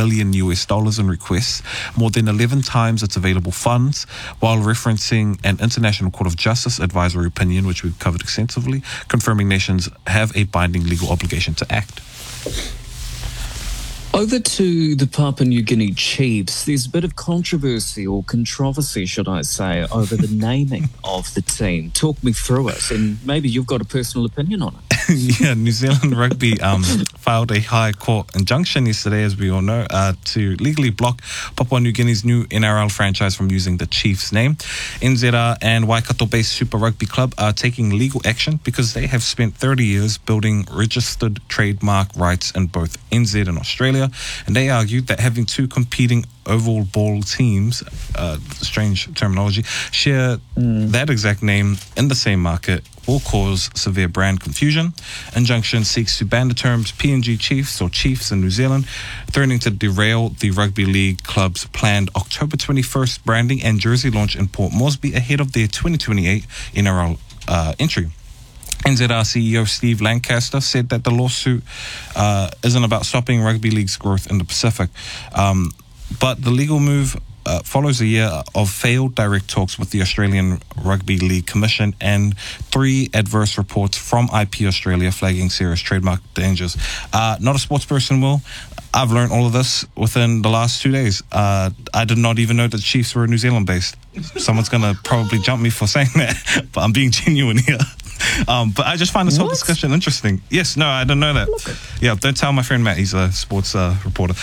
billion US dollars in requests, more than 11 times its available funds, while referencing an International Court of Justice advisory opinion, which we've covered extensively, confirming nations have a binding legal obligation to act. Over to the Papua New Guinea Chiefs, there's a bit of controversy or controversy, should I say, over the naming of the team. Talk me through it, and maybe you've got a personal opinion on it. Yeah, New Zealand Rugby filed a high court injunction yesterday, as we all know, to legally block Papua New Guinea's new NRL franchise from using the Chiefs name. NZR and Waikato-based Super Rugby Club are taking legal action because they have spent 30 years building registered trademark rights in both NZ and Australia, and they argued that having two competing oval ball teams, strange terminology, share that exact name in the same market will cause severe brand confusion. Injunction seeks to ban the terms PNG Chiefs or Chiefs in New Zealand, threatening to derail the Rugby League club's planned October 21st branding and jersey launch in Port Moresby ahead of their 2028 NRL entry. NZR CEO Steve Lancaster said that the lawsuit isn't about stopping Rugby League's growth in the Pacific, but the legal move follows a year of failed direct talks with the Australian Rugby League Commission and 3 adverse reports from IP Australia flagging serious trademark dangers. Not a sports person, Will. I've learned all of this within the last 2 days. I did not even know that Chiefs were New Zealand based. Someone's going to probably jump me for saying that, but I'm being genuine here. But I just find this whole discussion interesting. Yes, no, I didn't know that. Yeah, don't tell my friend Matt, he's a sports reporter.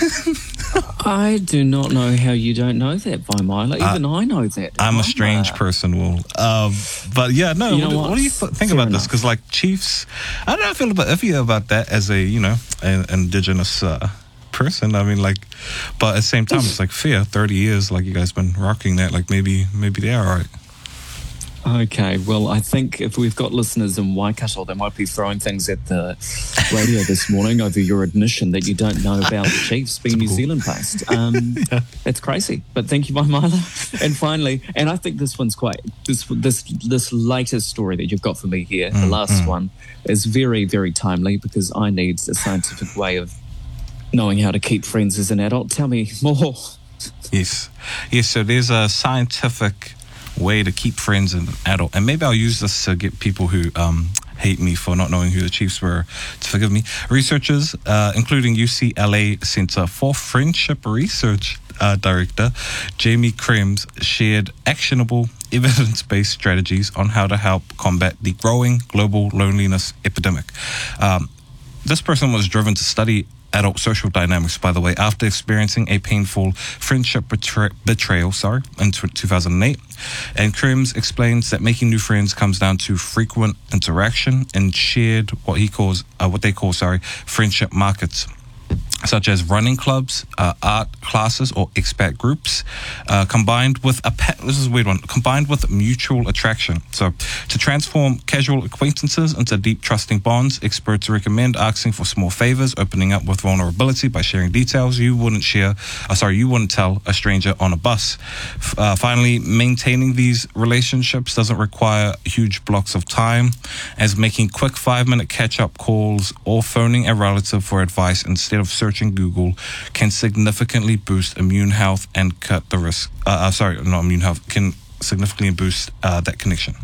I do not know how you don't know that, Vaimala. Even I know that. I'm a strange person, Will. But yeah, no, what do you think about this? Because like Chiefs, I don't know, I feel a bit iffy about that as a, an indigenous person. I mean, like, but at the same time, it's like fair, 30 years, like you guys been rocking that, like maybe they are all right. Okay, well, I think if we've got listeners in Waikato, they might be throwing things at the radio this morning over your admission that you don't know about the Chiefs being New Zealand based. It's crazy, but thank you, Vaimala. And finally, and I think this one's quite, this latest story that you've got for me here, the last one, is very, very timely because I need a scientific way of knowing how to keep friends as an adult. Tell me more. Yes, so there's a scientific way to keep friends as an adult, and maybe I'll use this to get people who hate me for not knowing who the Chiefs were to forgive me. Researchers, including UCLA Center for Friendship Research Director Jamie Krems, shared actionable evidence-based strategies on how to help combat the growing global loneliness epidemic. This person was driven to study adult social dynamics, by the way, after experiencing a painful friendship betrayal in 2008. And Krims explains that making new friends comes down to frequent interaction and shared what they call friendship markets, such as running clubs, art classes, or expat groups, combined with this is a weird one, combined with mutual attraction. So, to transform casual acquaintances into deep, trusting bonds, experts recommend asking for small favors, opening up with vulnerability by sharing details you wouldn't tell a stranger on a bus. Finally, maintaining these relationships doesn't require huge blocks of time, as making quick 5-minute catch-up calls or phoning a relative for advice instead of searching Google can significantly boost immune health and cut the risk. Can significantly boost that connection.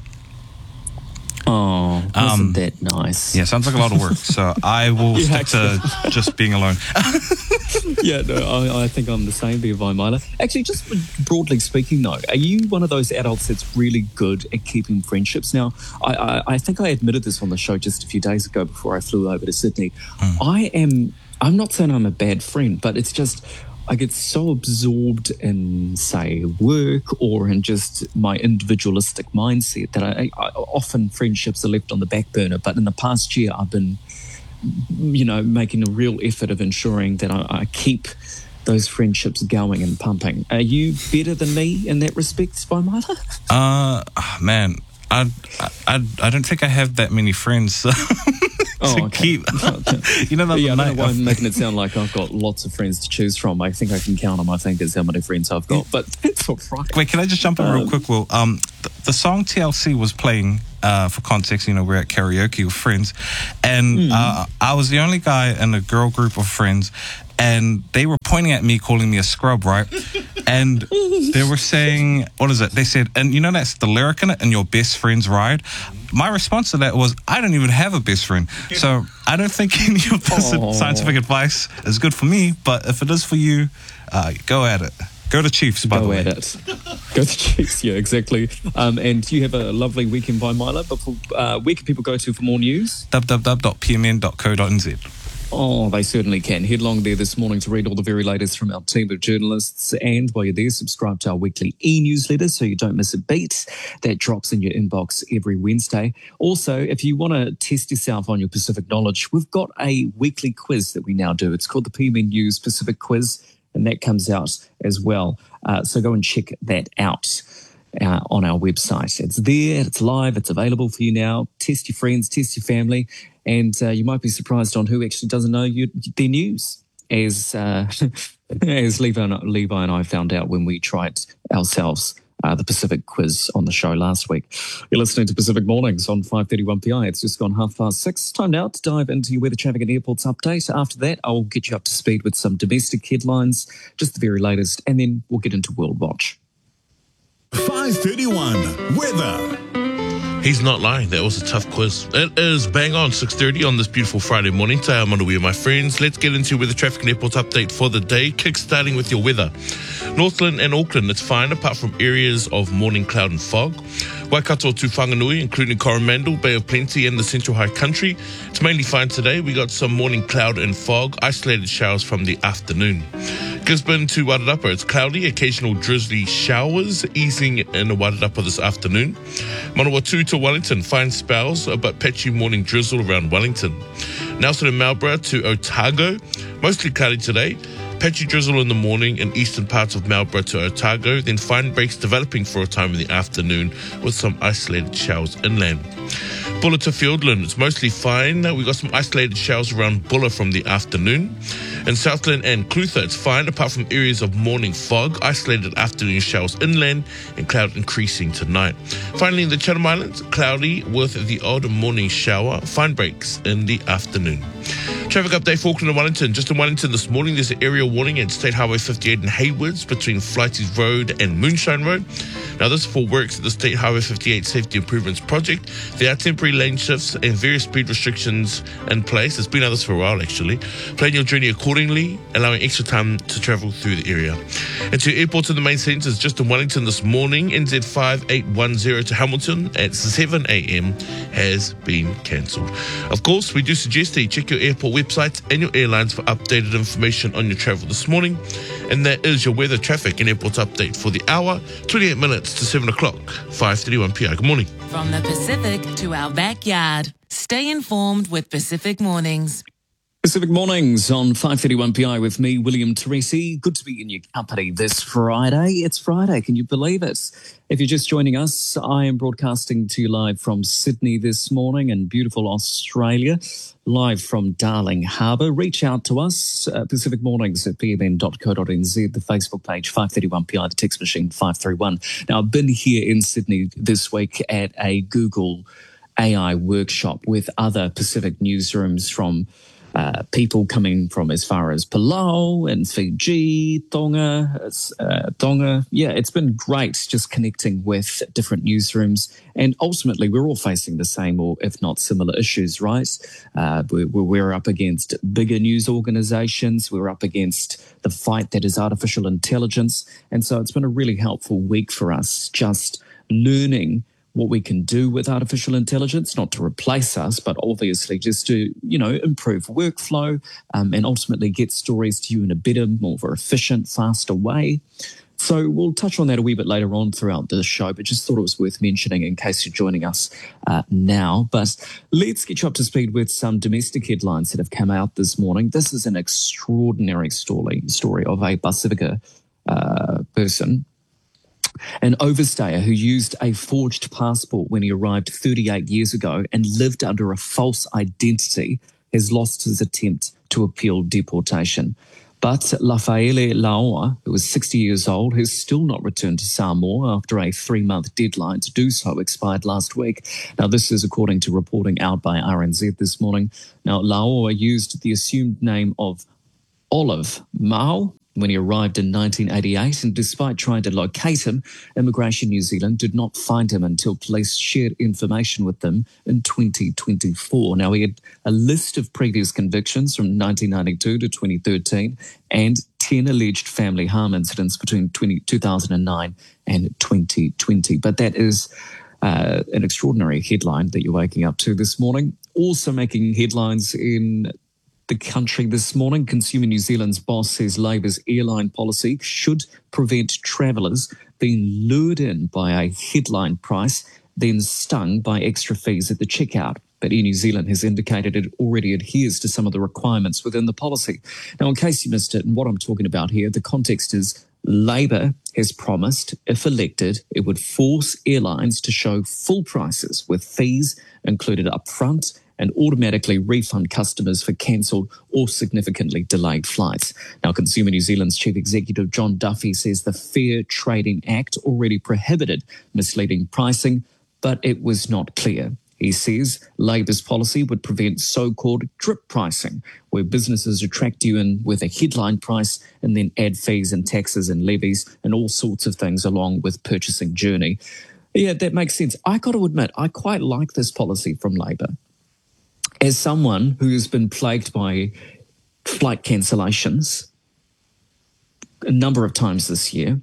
Oh, isn't that nice? Yeah, sounds like a lot of work. So I will stick to just being alone. Yeah, no, I think I'm the same there, Vaimala. Actually, just broadly speaking, though, are you one of those adults that's really good at keeping friendships? Now, I think I admitted this on the show just a few days ago before I flew over to Sydney. I'm not saying I'm a bad friend, but it's just I get so absorbed in, say, work or in just my individualistic mindset that I often friendships are left on the back burner. But in the past year, I've been, making a real effort of ensuring that I keep those friendships going and pumping. Are you better than me in that respect, Vaimala? Man, I don't think I have that many friends. Keep. I don't know why I'm making it sound like I've got lots of friends to choose from. I think I can count on my fingers how many friends I've got, but it's all right. Wait, can I just jump in real quick, Will? The song TLC was playing, for context, we're at karaoke with friends, and I was the only guy in a girl group of friends, and they were pointing at me, calling me a scrub, right? And they were saying, what is it? They said, and you know that's the lyric in it, in your best friend's ride. My response to that was, I don't even have a best friend. So I don't think any of this scientific advice is good for me, but if it is for you, go at it. Go to Chiefs, by the way. Go at it. Go to Chiefs, yeah, exactly. And you have a lovely weekend by Mila. But where can people go to for more news? www.pmn.co.nz. Oh, they certainly can. Head along there this morning to read all the very latest from our team of journalists. And while you're there, subscribe to our weekly e-newsletter so you don't miss a beat. That drops in your inbox every Wednesday. Also, if you want to test yourself on your Pacific knowledge, we've got a weekly quiz that we now do. It's called the PMN News Pacific Quiz, and that comes out as well. So go and check that out on our website. It's there, it's live, it's available for you now. Test your friends, test your family. And you might be surprised on who actually doesn't know their news, as Levi and I found out when we tried ourselves the Pacific quiz on the show last week. You're listening to Pacific Mornings on 5:31 PI. It's just gone 6:30. Time now to dive into your weather, traffic and airports update. After that, I'll get you up to speed with some domestic headlines, just the very latest, and then we'll get into World Watch. 5:31 weather. He's not lying. That was a tough quiz. It is bang on 6:30 on this beautiful Friday morning. Today I'm on the way, my friends. Let's get into weather, traffic and airport update for the day. Kick-starting with your weather. Northland and Auckland, it's fine apart from areas of morning cloud and fog. Waikato to Whanganui, including Coromandel, Bay of Plenty and the Central High Country. It's mainly fine today. We got some morning cloud and fog, isolated showers from the afternoon. Gisborne to Wairarapa, it's cloudy, occasional drizzly showers easing in Wairarapa this afternoon. Manawatu to Wellington, fine spells, but patchy morning drizzle around Wellington. Nelson and Marlborough to Otago, mostly cloudy today. Patchy drizzle in the morning in eastern parts of Marlborough to Otago, then fine breaks developing for a time in the afternoon with some isolated showers inland. Bulla to Fiordland, it's mostly fine. We got some isolated showers around Bulla from the afternoon. In Southland and Clutha, it's fine apart from areas of morning fog, isolated afternoon showers inland and cloud increasing tonight. Finally, in the Chatham Islands, cloudy with the odd morning shower, fine breaks in the afternoon. Traffic update for Auckland and Wellington. Just in Wellington this morning, there's an area warning at State Highway 58 in Haywoods between Flighties Road and Moonshine Road. Now, this is for works at the State Highway 58 Safety Improvements Project. There are temporary lane shifts and various speed restrictions in place. It's been like this for a while, actually. Plan your journey accordingly, allowing extra time to travel through the area. And to airports in the main centres, just in Wellington this morning, NZ 5810 to Hamilton at 7 a.m. has been cancelled. Of course, we do suggest that you check your airport websites and your airlines for updated information on your travel this morning. And that is your weather, traffic and airports update for the hour, 28 minutes to 7 o'clock, 5:31 p.m. Good morning. From the Pacific to our backyard, stay informed with Pacific Mornings. Pacific Mornings on 5:31 PI with me, William Teresi. Good to be in your company this Friday. It's Friday, can you believe it? If you're just joining us, I am broadcasting to you live from Sydney this morning in beautiful Australia, live from Darling Harbour. Reach out to us, Pacific Mornings at pmn.co.nz, the Facebook page 531 PI, the text machine 531. Now, I've been here in Sydney this week at a Google AI workshop with other Pacific newsrooms from people coming from as far as Palau and Fiji, Tonga. Yeah, it's been great just connecting with different newsrooms. And ultimately, we're all facing the same or if not similar issues, right? We're up against bigger news organizations. We're up against the fight that is artificial intelligence. And so it's been a really helpful week for us just learning what we can do with artificial intelligence, not to replace us, but obviously just to, improve workflow and ultimately get stories to you in a better, more efficient, faster way. So we'll touch on that a wee bit later on throughout the show, but just thought it was worth mentioning in case you're joining us now. But let's get you up to speed with some domestic headlines that have come out this morning. This is an extraordinary story of a Pacifica person, an overstayer who used a forged passport when he arrived 38 years ago and lived under a false identity, has lost his attempt to appeal deportation. But Rafaele Laoa, who was 60 years old, has still not returned to Samoa after a 3-month deadline to do so expired last week. Now, this is according to reporting out by RNZ this morning. Now, Laoa used the assumed name of Olive Mao when he arrived in 1988, and despite trying to locate him, Immigration New Zealand did not find him until police shared information with them in 2024. Now, he had a list of previous convictions from 1992 to 2013 and 10 alleged family harm incidents between 2009 and 2020. But that is an extraordinary headline that you're waking up to this morning. Also making headlines in the country this morning, Consumer New Zealand's boss says Labour's airline policy should prevent travellers being lured in by a headline price, then stung by extra fees at the checkout. But Air New Zealand has indicated it already adheres to some of the requirements within the policy. Now, in case you missed it, and what I'm talking about here, the context is Labour has promised, if elected, it would force airlines to show full prices with fees included up front and automatically refund customers for cancelled or significantly delayed flights. Now, Consumer New Zealand's Chief Executive John Duffy says the Fair Trading Act already prohibited misleading pricing, but it was not clear. He says Labour's policy would prevent so-called drip pricing, where businesses attract you in with a headline price and then add fees and taxes and levies and all sorts of things along with purchasing journey. Yeah, that makes sense. I got to admit, I quite like this policy from Labour. As someone who has been plagued by flight cancellations a number of times this year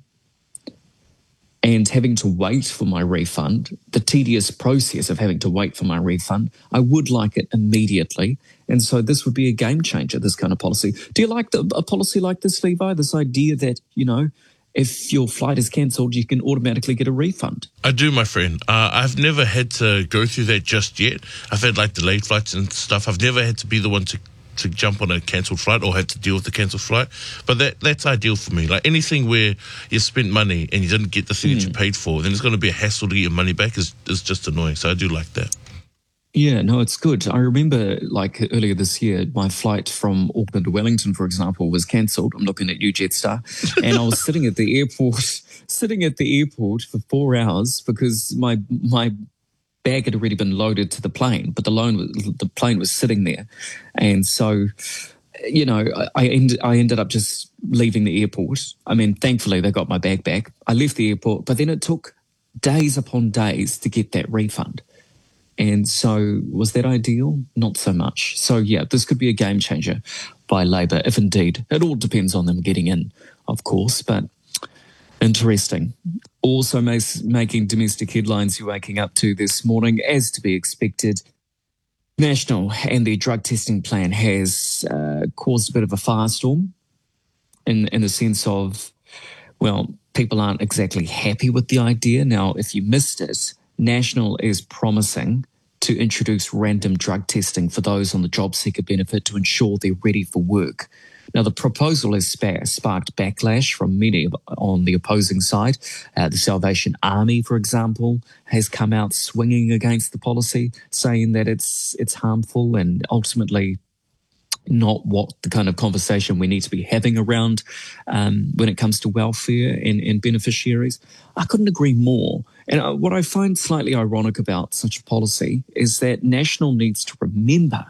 and having to wait for my refund, the tedious process of having to wait for my refund, I would like it immediately. And so this would be a game changer, this kind of policy. Do you like a policy like this, Levi? This idea that, if your flight is cancelled, you can automatically get a refund. I do, my friend. I've never had to go through that just yet. I've had delayed flights and stuff. I've never had to be the one to jump on a cancelled flight or had to deal with the cancelled flight. But that's ideal for me. Like anything where you spent money and you didn't get the thing that you paid for, then it's going to be a hassle to get your money back is just annoying. So I do like that. Yeah, no, it's good. I remember earlier this year, my flight from Auckland to Wellington, for example, was cancelled. I'm looking at you, Jetstar. And I was sitting at the airport for 4 hours because my bag had already been loaded to the plane, but the plane was sitting there. And so, I ended up just leaving the airport. I mean, thankfully they got my bag back. I left the airport, but then it took days upon days to get that refund. And so was that ideal? Not so much. So, yeah, this could be a game changer by Labour, if indeed. It all depends on them getting in, of course, but interesting. Also making domestic headlines you're waking up to this morning, as to be expected. National and their drug testing plan has caused a bit of a firestorm in the sense of, people aren't exactly happy with the idea. Now, if you missed it, National is promising to introduce random drug testing for those on the job seeker benefit to ensure they're ready for work. Now, the proposal has sparked backlash from many on the opposing side. The Salvation Army, for example, has come out swinging against the policy, saying that it's harmful and ultimately not what the kind of conversation we need to be having around when it comes to welfare and beneficiaries. I couldn't agree more. And what I find slightly ironic about such a policy is that National needs to remember,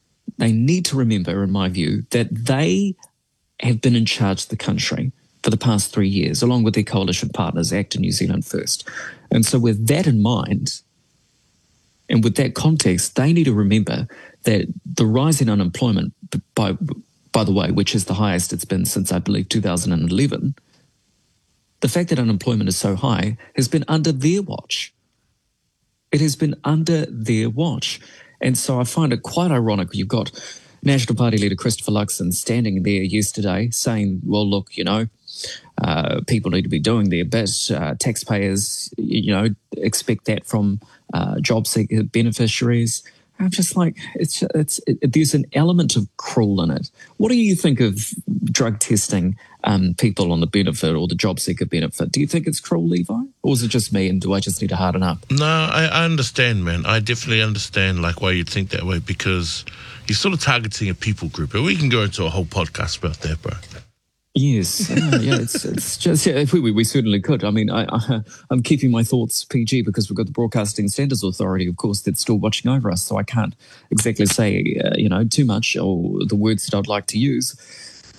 in my view, that they have been in charge of the country for the past 3 years, along with their coalition partners, ACT and New Zealand First. And so with that in mind, and with that context, they need to remember that the rise in unemployment, by the way, which is the highest it's been since, I believe, 2011, the fact that unemployment is so high has been under their watch. It has been under their watch. And so I find it quite ironic. You've got National Party leader Christopher Luxon standing there yesterday saying, well, look, people need to be doing their bit. Taxpayers, expect that from job seeker beneficiaries. I'm just like, there's an element of cruel in it. What do you think of drug testing people on the benefit or the job seeker benefit? Do you think it's cruel, Levi? Or is it just me and do I just need to harden up? No, I understand, man. I definitely understand why you'd think that way, because you're sort of targeting a people group. And we can go into a whole podcast about that, bro. Yes, it's just we certainly could. I mean, I'm keeping my thoughts PG because we've got the Broadcasting Standards Authority, of course, that's still watching over us. So I can't exactly say too much or the words that I'd like to use.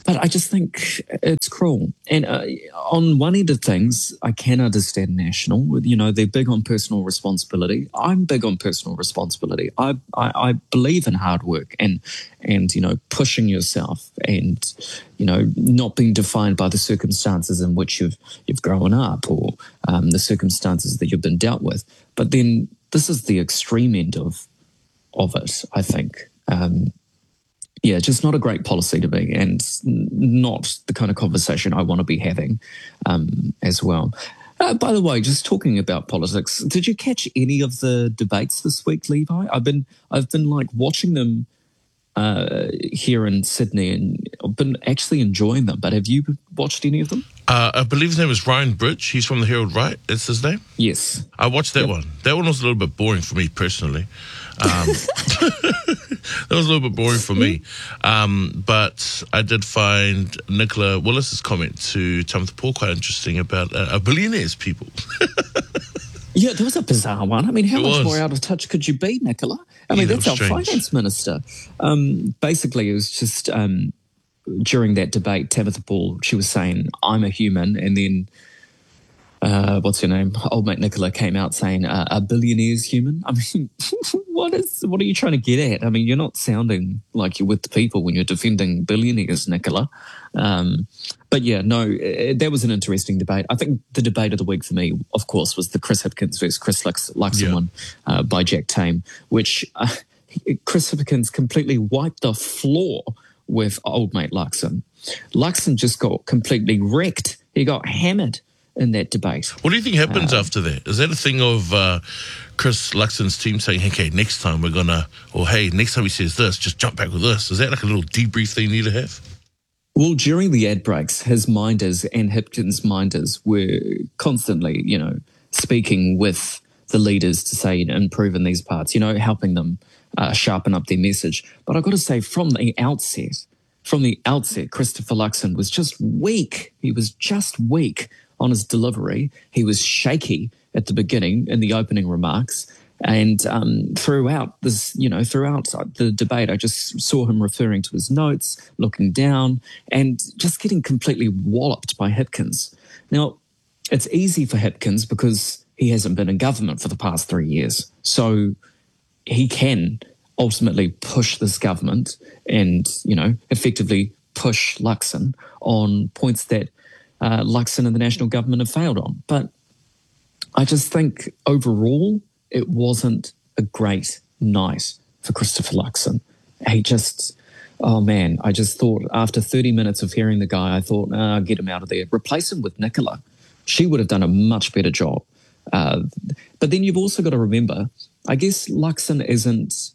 But I just think it's cruel. And on one end of things, I can understand National. You know, they're big on personal responsibility. I'm big on personal responsibility. I believe in hard work and you know, pushing yourself and, you know, not being defined by the circumstances in which you've grown up or the circumstances that you've been dealt with. But then this is the extreme end of it, I think. Yeah, just not a great policy to be, and not the kind of conversation I want to be having as well. By the way, just talking about politics, did you catch any of the debates this week, Levi? I've been like watching them here in Sydney, and I've been actually enjoying them. But have you watched any of them? I believe his name is Ryan Bridge. He's from the Herald, right? That's his name? Yes. I watched that one. That one was a little bit boring for me personally. That was a little bit boring for me. But I did find Nicola Willis's comment to Timothy Paul quite interesting about billionaires people. Yeah, there was a bizarre one. I mean, how much more out of touch could you be, Nicola? I mean, that's our finance minister. Basically, it was just during that debate, Tabitha Paul, she was saying, I'm a human. And then, what's her name? Old mate Nicola came out saying, a billionaire's human. I mean, what are you trying to get at? I mean, you're not sounding like you're with the people when you're defending billionaires, Nicola. But yeah, no, that was an interesting debate. I think the debate of the week for me, of course, was the Chris Hipkins versus Chris Luxon one by Jack Tame, which Chris Hipkins completely wiped the floor with old mate Luxon. Luxon just got completely wrecked. He got hammered in that debate. What do you think happens after that? Is that a thing of Chris Luxon's team saying, hey, okay, next time we're going to, or hey, next time he says this, just jump back with this? Is that like a little debrief they need to have? Well, during the ad breaks, his minders and Hipkins' minders were constantly, you know, speaking with the leaders to say, you know, improve in these parts, you know, helping them sharpen up their message. But I've got to say, from the outset, Christopher Luxon was just weak. He was just weak on his delivery. He was shaky at the beginning in the opening remarks. And throughout the debate, I just saw him referring to his notes, looking down, and just getting completely walloped by Hipkins. Now, it's easy for Hipkins because he hasn't been in government for the past 3 years. So he can ultimately push this government and, you know, effectively push Luxon on points that Luxon and the national government have failed on. But I just think overall, it wasn't a great night for Christopher Luxon. I just thought after 30 minutes of hearing the guy, I thought, get him out of there. Replace him with Nicola. She would have done a much better job. But then you've also got to remember, I guess Luxon isn't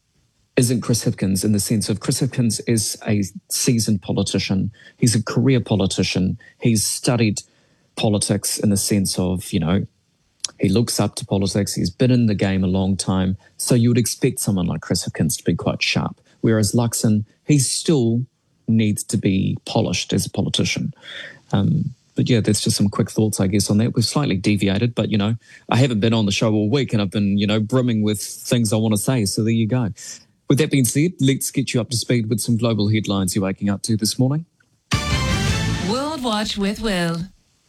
Chris Hipkins in the sense of Chris Hipkins is a seasoned politician. He's a career politician. He's studied politics in the sense of, you know, he looks up to politics. He's been in the game a long time. So you would expect someone like Chris Hipkins to be quite sharp. Whereas Luxon, he still needs to be polished as a politician. But yeah, there's just some quick thoughts, I guess, on that. We've slightly deviated, but, you know, I haven't been on the show all week and I've been, you know, brimming with things I want to say. So there you go. With that being said, let's get you up to speed with some global headlines you're waking up to this morning. World Watch with Will.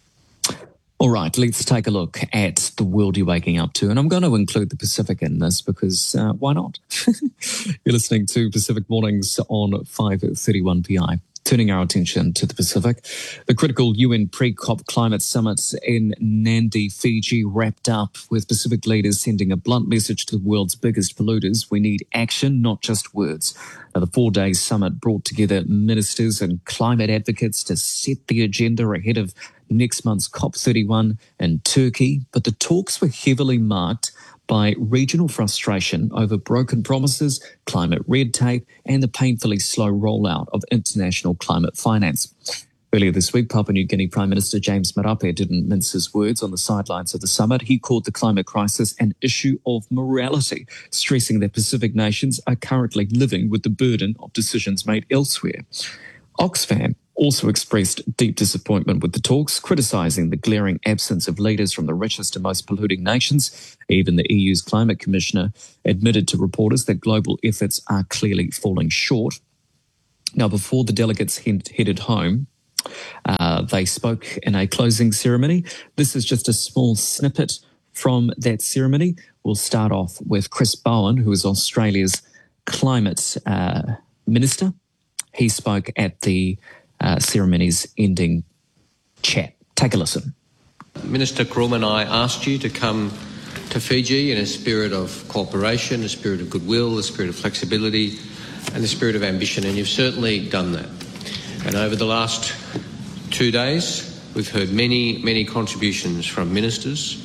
All right, let's take a look at the world you're waking up to. And I'm going to include the Pacific in this because why not? You're listening to Pacific Mornings on 5:31 PI. Turning our attention to the Pacific, the critical UN pre-COP climate summit in Nadi, Fiji wrapped up with Pacific leaders sending a blunt message to the world's biggest polluters. We need action, not just words. Now, the 4-day summit brought together ministers and climate advocates to set the agenda ahead of next month's COP31 in Turkey, but the talks were heavily marked by regional frustration over broken promises, climate red tape, and the painfully slow rollout of international climate finance. Earlier this week, Papua New Guinea Prime Minister James Marape didn't mince his words on the sidelines of the summit. He called the climate crisis an issue of morality, stressing that Pacific nations are currently living with the burden of decisions made elsewhere. Oxfam also expressed deep disappointment with the talks, criticising the glaring absence of leaders from the richest and most polluting nations. Even the EU's climate commissioner admitted to reporters that global efforts are clearly falling short. Now, before the delegates headed home, they spoke in a closing ceremony. This is just a small snippet from that ceremony. We'll start off with Chris Bowen, who is Australia's climate minister. He spoke at the ceremony's ending chat. Take a listen. Minister Kuruma and I asked you to come to Fiji in a spirit of cooperation, a spirit of goodwill, a spirit of flexibility and a spirit of ambition, and you've certainly done that. And over the last 2 days, we've heard many contributions from ministers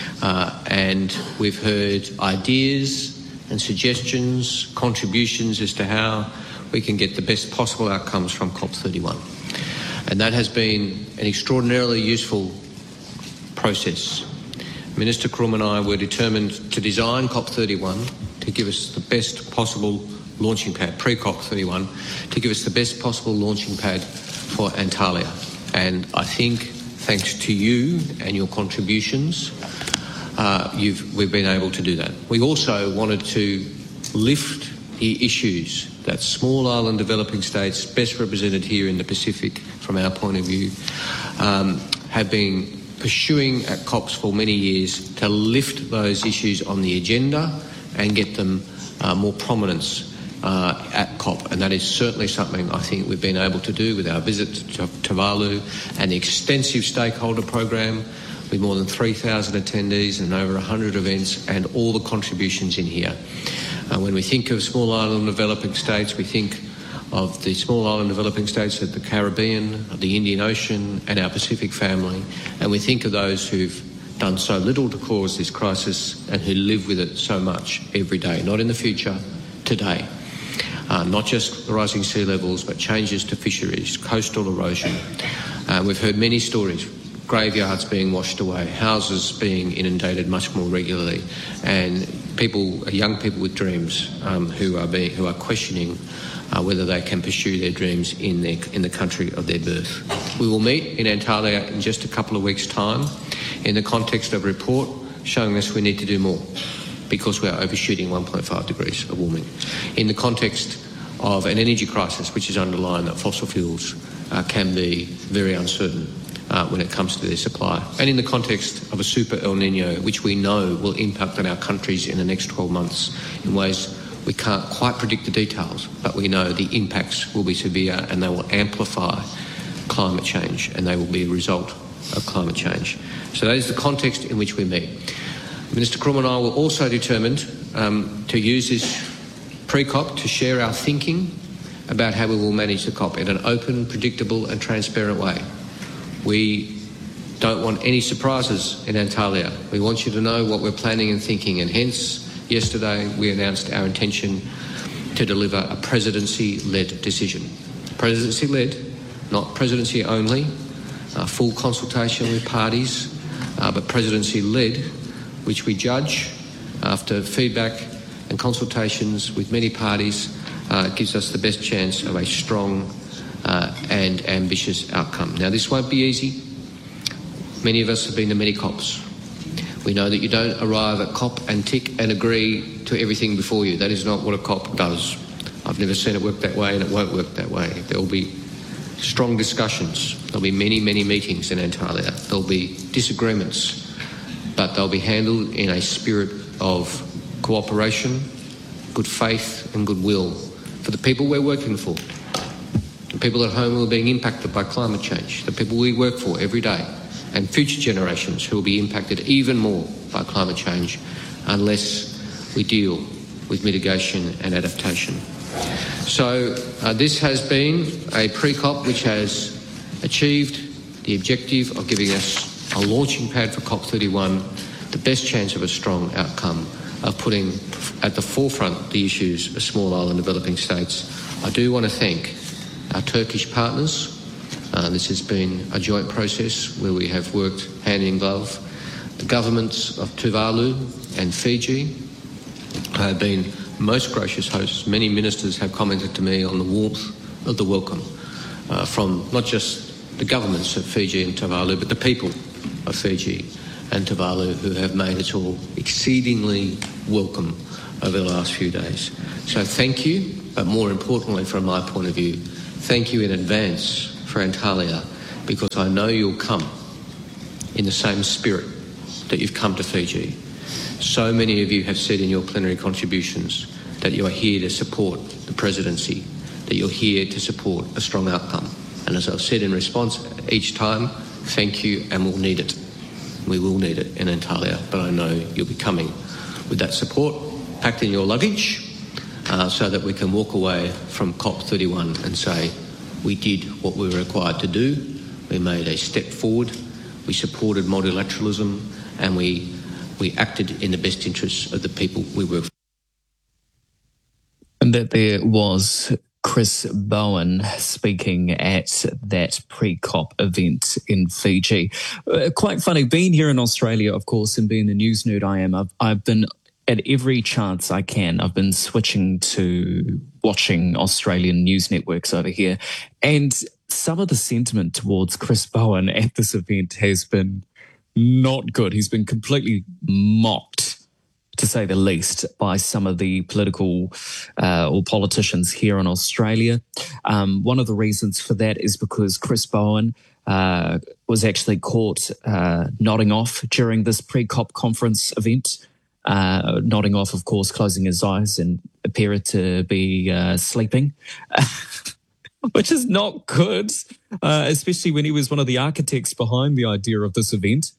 and we've heard ideas and suggestions, contributions as to how we can get the best possible outcomes from COP31. And that has been an extraordinarily useful process. Minister Kuruma and I were determined to design COP31 to give us the best possible launching pad, pre-COP31, to give us the best possible launching pad for Antalya. And I think, thanks to you and your contributions, we've been able to do that. We also wanted to lift the issues that small island developing states, best represented here in the Pacific from our point of view, have been pursuing at COPs for many years, to lift those issues on the agenda and get them more prominence at COP. And that is certainly something I think we've been able to do with our visit to Tuvalu and the extensive stakeholder program with more than 3,000 attendees and over 100 events and all the contributions in here. When we think of small island developing states, we think of the small island developing states of the Caribbean, of the Indian Ocean and our Pacific family, and we think of those who've done so little to cause this crisis and who live with it so much every day, not in the future, today. Not just the rising sea levels, but changes to fisheries, coastal erosion. We've heard many stories, graveyards being washed away, houses being inundated much more regularly, and young people with dreams who are questioning whether they can pursue their dreams in the country of their birth. We will meet in Antalya in just a couple of weeks' time in the context of a report showing us we need to do more because we are overshooting 1.5 degrees of warming. In the context of an energy crisis which is underlined that fossil fuels can be very uncertain when it comes to their supply, and in the context of a super El Nino which we know will impact on our countries in the next 12 months in ways we can't quite predict the details, but we know the impacts will be severe and they will amplify climate change and they will be a result of climate change. So that is the context in which we meet. Minister Kuruma and I were also determined to use this pre-COP to share our thinking about how we will manage the COP in an open, predictable and transparent way. We don't want any surprises in Antalya. We want you to know what we're planning and thinking, and hence yesterday we announced our intention to deliver a presidency-led decision. Presidency-led, not presidency only, full consultation with parties, but presidency-led, which we judge after feedback and consultations with many parties gives us the best chance of a strong and ambitious outcome. Now, this won't be easy. Many of us have been to many COPs. We know that you don't arrive at COP and tick and agree to everything before you. That is not what a COP does. I've never seen it work that way, and it won't work that way. There will be strong discussions. There will be many meetings in Antalya. There will be disagreements, but they'll be handled in a spirit of cooperation, good faith and goodwill for the people we're working for, the people at home who are being impacted by climate change, the people we work for every day, and future generations who will be impacted even more by climate change unless we deal with mitigation and adaptation. So this has been a pre-COP which has achieved the objective of giving us a launching pad for COP31, the best chance of a strong outcome, of putting at the forefront the issues of small island developing states. I do want to thank our Turkish partners. This has been a joint process where we have worked hand in glove. The governments of Tuvalu and Fiji have been most gracious hosts. Many ministers have commented to me on the warmth of the welcome from not just the governments of Fiji and Tuvalu, but the people of Fiji and Tuvalu who have made us all exceedingly welcome over the last few days. So thank you. but more importantly from my point of view, thank you in advance for Antalya, because I know you'll come in the same spirit that you've come to Fiji. So many of you have said in your plenary contributions that you are here to support the presidency, that you're here to support a strong outcome. And as I've said in response each time, thank you, and we'll need it. We will need it in Antalya, but I know you'll be coming with that support, packed in your luggage, so that we can walk away from COP31 and say, we did what we were required to do, we made a step forward, we supported multilateralism, and we acted in the best interests of the people we work for. And that there was Chris Bowen speaking at that pre-COP event in Fiji. Quite funny, being here in Australia, of course, and being the news nerd I am, I've been, at every chance I can, I've been switching to watching Australian news networks over here. And some of the sentiment towards Chris Bowen at this event has been not good. He's been completely mocked, to say the least, by some of the political or politicians here in Australia. One of the reasons for that is because Chris Bowen was actually caught nodding off during this pre-COP conference event. Nodding off, of course, closing his eyes and appeared to be sleeping, which is not good, especially when he was one of the architects behind the idea of this event.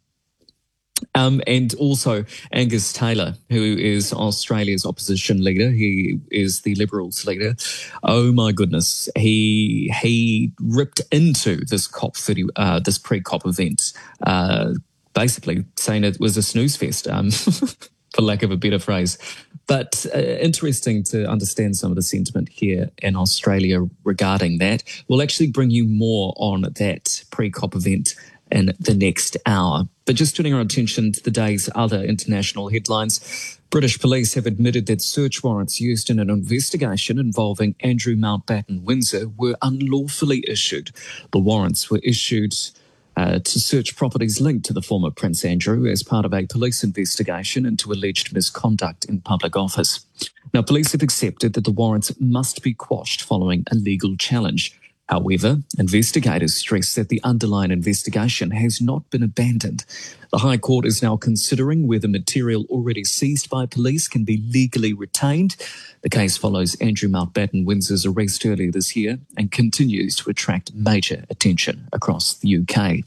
And also Angus Taylor, who is Australia's opposition leader. He is the Liberals leader. Oh my goodness. He ripped into this COP30, this pre-COP event, basically saying it was a snooze fest, for lack of a better phrase. But interesting to understand some of the sentiment here in Australia regarding that. We'll actually bring you more on that pre-COP event in the next hour. But just turning our attention to the day's other international headlines, British police have admitted that search warrants used in an investigation involving Andrew Mountbatten Windsor were unlawfully issued. The warrants were issued to search properties linked to the former Prince Andrew as part of a police investigation into alleged misconduct in public office. Now, police have accepted that the warrants must be quashed following a legal challenge. However, investigators stress that the underlying investigation has not been abandoned. The High Court is now considering whether material already seized by police can be legally retained. The case follows Andrew Mountbatten Windsor's arrest earlier this year and continues to attract major attention across the UK.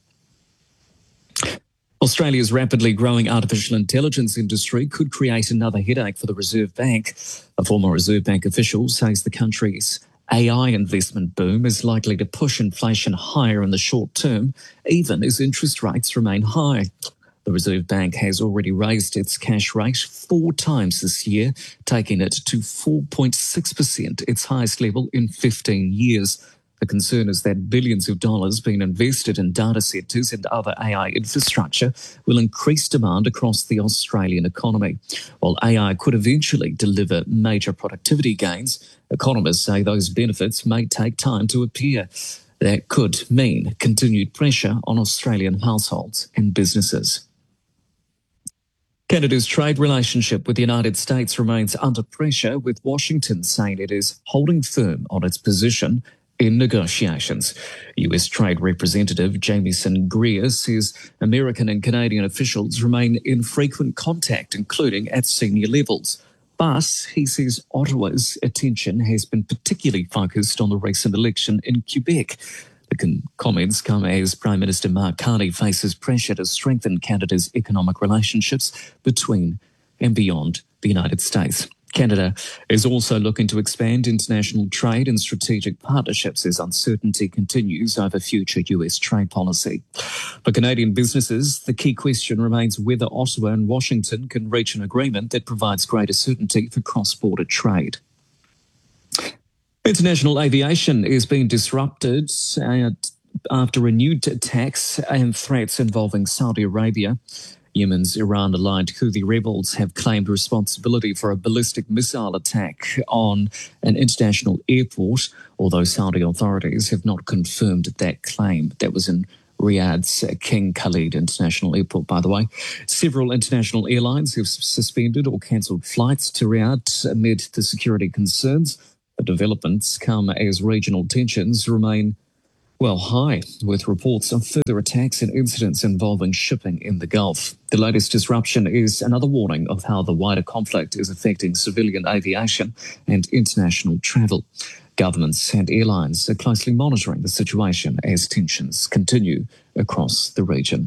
Australia's rapidly growing artificial intelligence industry could create another headache for the Reserve Bank. A former Reserve Bank official says the country's AI investment boom is likely to push inflation higher in the short term, even as interest rates remain high. The Reserve Bank has already raised its cash rate 4 times this year, taking it to 4.6%, its highest level in 15 years. The concern is that billions of dollars being invested in data centres and other AI infrastructure will increase demand across the Australian economy. While AI could eventually deliver major productivity gains, economists say those benefits may take time to appear. That could mean continued pressure on Australian households and businesses. Canada's trade relationship with the United States remains under pressure, with Washington saying it is holding firm on its position in negotiations. US Trade Representative Jamieson Greer says American and Canadian officials remain in frequent contact, including at senior levels. But he says Ottawa's attention has been particularly focused on the recent election in Quebec. The comments come as Prime Minister Mark Carney faces pressure to strengthen Canada's economic relationships between and beyond the United States. Canada is also looking to expand international trade and strategic partnerships as uncertainty continues over future US trade policy. For Canadian businesses, the key question remains whether Ottawa and Washington can reach an agreement that provides greater certainty for cross-border trade. International aviation is being disrupted after renewed attacks and threats involving Saudi Arabia. Yemen's Iran-aligned Houthi rebels have claimed responsibility for a ballistic missile attack on an international airport, although Saudi authorities have not confirmed that claim. That was in Riyadh's King Khalid International Airport, by the way. Several international airlines have suspended or cancelled flights to Riyadh amid the security concerns. The developments come as regional tensions remain, high, with reports of further attacks and incidents involving shipping in the Gulf. The latest disruption is another warning of how the wider conflict is affecting civilian aviation and international travel. Governments and airlines are closely monitoring the situation as tensions continue across the region.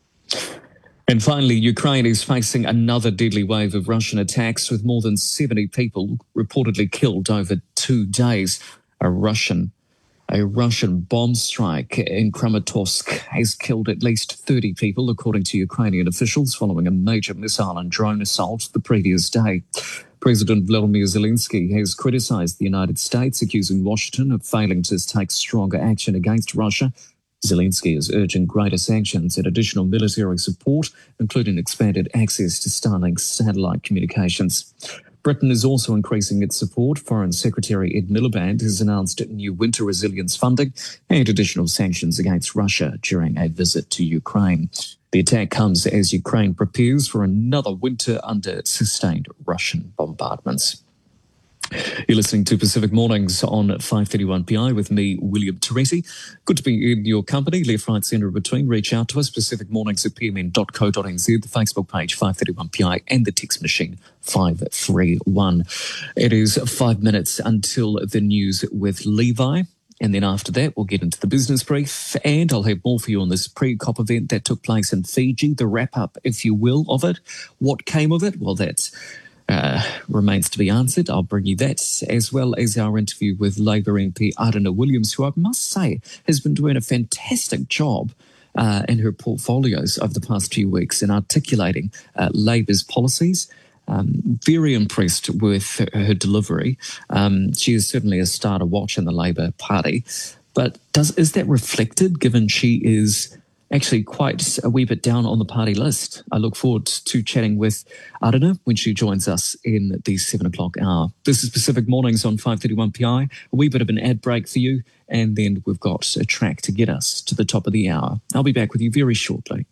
And finally, Ukraine is facing another deadly wave of Russian attacks with more than 70 people reportedly killed over 2 days. A Russian bomb strike in Kramatorsk has killed at least 30 people, according to Ukrainian officials, following a major missile and drone assault the previous day. President Volodymyr Zelensky has criticised the United States, accusing Washington of failing to take stronger action against Russia. Zelensky is urging greater sanctions and additional military support, including expanded access to Starlink satellite communications. Britain is also increasing its support. Foreign Secretary Ed Miliband has announced new winter resilience funding and additional sanctions against Russia during a visit to Ukraine. The attack comes as Ukraine prepares for another winter under sustained Russian bombardments. You're listening to Pacific Mornings on 531 PI with me, William Teresi. Good to be in your company, left, right, centre, in between. Reach out to us, Pacific Mornings at pmn.co.nz, the Facebook page 531 PI and the text machine 531. It is 5 minutes until the news with Levi. And then after that, we'll get into the business brief, and I'll have more for you on this pre-COP event that took place in Fiji, the wrap-up, if you will, of it. What came of it? Well, that's remains to be answered. I'll bring you that, as well as our interview with Labour MP Aruna Williams, who I must say has been doing a fantastic job in her portfolios over the past few weeks in articulating Labour's policies. Very impressed with her delivery. She is certainly a star to watch in the Labour Party. But is that reflected, given she is actually quite a wee bit down on the party list? I look forward to chatting with Aruna when she joins us in the 7 o'clock hour. This is Pacific Mornings on 531 PI. A wee bit of an ad break for you, and then we've got a track to get us to the top of the hour. I'll be back with you very shortly.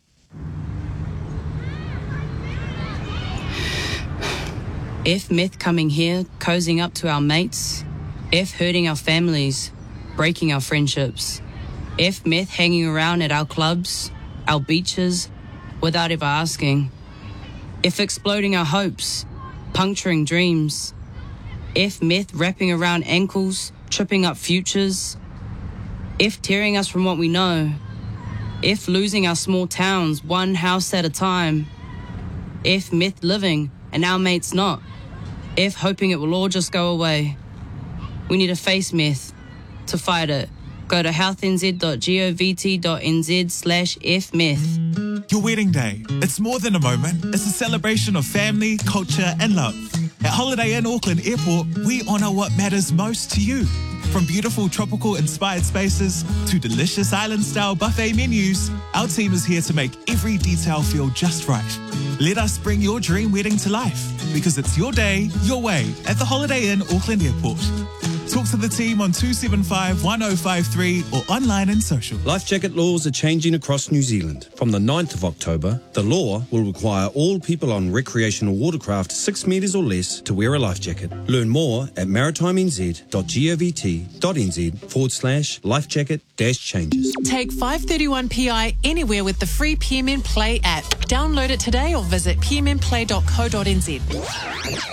If myth coming here, cozying up to our mates. If hurting our families, breaking our friendships. If myth hanging around at our clubs, our beaches, without ever asking. If exploding our hopes, puncturing dreams. If myth wrapping around ankles, tripping up futures. If tearing us from what we know. If losing our small towns, one house at a time. If myth living and our mates not. If hoping it will all just go away. We need to face myth. To fight it, go to healthnz.gov.nz/ifmyth. Your wedding day. It's more than a moment. It's a celebration of family, culture and love. At Holiday Inn Auckland Airport, we honour what matters most to you. From beautiful tropical-inspired spaces to delicious island-style buffet menus, our team is here to make every detail feel just right. Let us bring your dream wedding to life, because it's your day, your way at the Holiday Inn Auckland Airport. Talk to the team on 275 1053 or online and social. Life jacket laws are changing across New Zealand. From the 9th of October, the law will require all people on recreational watercraft 6 metres or less to wear a life jacket. Learn more at maritimenz.govt.nz/lifejacket-changes. Take 531 PI anywhere with the free PMN Play app. Download it today or visit pmnplay.co.nz.